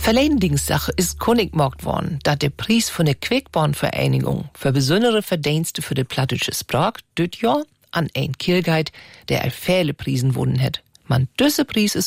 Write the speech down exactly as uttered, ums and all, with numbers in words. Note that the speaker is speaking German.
Verleden Dienstag ist konigmacht worden, dat der Preis von der Quäkbahnvereinigung für besondere Verdienste für die plattische Sprache dit Jahr an ein Kiel geht, der all viele Prisen gewonnen hat. Man, diese Preis ist